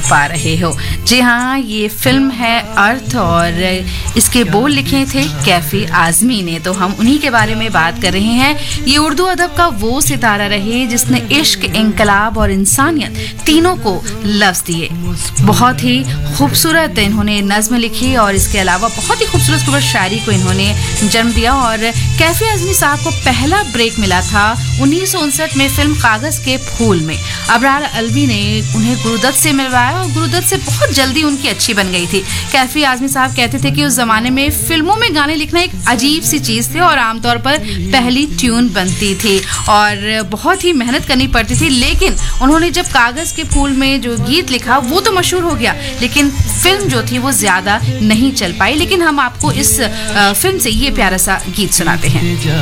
पा रहे हो। जी हाँ, ये फिल्म है अर्थ और इसके बोल लिखे थे कैफी आजमी ने, तो हम उन्हीं के बारे में बात कर रहे हैं। ये उर्दू अदब का वो सितारा रहे जिसने इश्क, इंकलाब और इंसानियत तीनों को लफ्ज दिए। बहुत ही खूबसूरत इन्होंने नज्म लिखी और इसके अलावा बहुत ही खूबसूरत शायरी को इन्होंने जन्म दिया। और कैफी आजमी साहब को पहला ब्रेक मिला था 1959 में फिल्म कागज के फूल में। अबरार अलवी ने उन्हें गुरुदत्त से मिलवाया और गुरुदत्त से बहुत जल्दी उनकी अच्छी बन गई थी। कैफी आजमी साहब कहते थे कि उस जमाने में फिल्मों में गाने लिखना एक अजीब सी चीज थी और आमतौर पर पहली ट्यून बनती थी और बहुत ही मेहनत करनी पड़ती थी। लेकिन उन्होंने जब कागज के फूल में जो गीत लिखा वो तो मशहूर हो गया, लेकिन फिल्म जो थी वो ज्यादा नहीं चल पाई। लेकिन हम आपको इस फिल्म से ये प्यारा सा गीत सुनाते हैं।